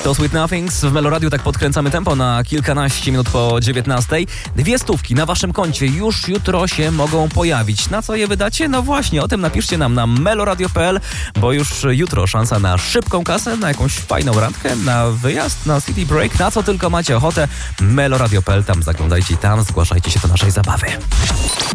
To Sweet Nothings w Meloradiu, tak podkręcamy tempo na kilkanaście minut po 19. 2 stówki na waszym koncie już jutro się mogą pojawić. Na co je wydacie? No właśnie, o tym napiszcie nam na meloradio.pl, bo już jutro szansa na szybką kasę, na jakąś fajną randkę, na wyjazd, na city break, na co tylko macie ochotę. meloradio.pl, tam zaglądajcie i tam zgłaszajcie się do naszej zabawy.